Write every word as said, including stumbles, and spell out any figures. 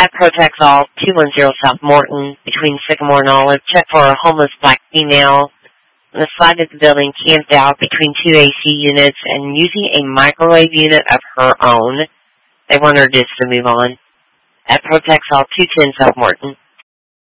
At Protex All, two one zero South Morton, between Sycamore and Olive, check for a homeless black female on the side of the building camped out between two A C units and using a microwave unit of her own. They want her just to move on. At Protex All, two ten South Morton.